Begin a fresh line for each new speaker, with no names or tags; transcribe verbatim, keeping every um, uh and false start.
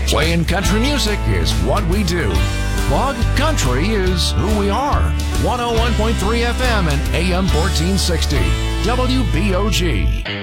Playing country music is what we do. Bog Country is who we are. one oh one point three F M and A M fourteen sixty. W B O G.